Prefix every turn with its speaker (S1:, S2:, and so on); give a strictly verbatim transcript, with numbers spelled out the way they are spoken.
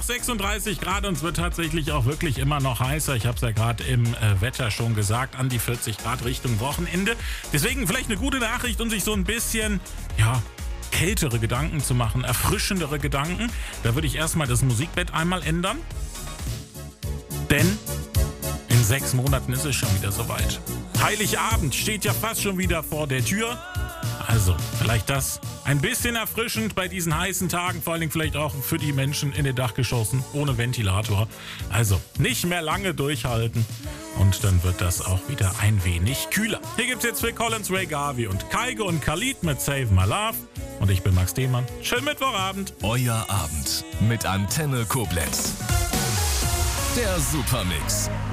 S1: noch sechsunddreißig Grad und es wird tatsächlich auch wirklich immer noch heißer. Ich habe es ja gerade im äh, Wetter schon gesagt, an die vierzig Grad Richtung Wochenende. Deswegen vielleicht eine gute Nachricht, um sich so ein bisschen, ja, kältere Gedanken zu machen, erfrischendere Gedanken. Da würde ich erstmal das Musikbett einmal ändern. Denn in sechs Monaten ist es schon wieder soweit. Heiligabend steht ja fast schon wieder vor der Tür. Also, vielleicht das ein bisschen erfrischend bei diesen heißen Tagen, vor allen Dingen vielleicht auch für die Menschen in den Dachgeschossen ohne Ventilator. Also, nicht mehr lange durchhalten und dann wird das auch wieder ein wenig kühler. Hier gibt's jetzt Phil Collins, Ray Garvey und Kygo und Khalid mit Save My Love. Und ich bin Max Demann. Schönen Mittwochabend.
S2: Euer Abend mit Antenne Koblenz. Der Supermix.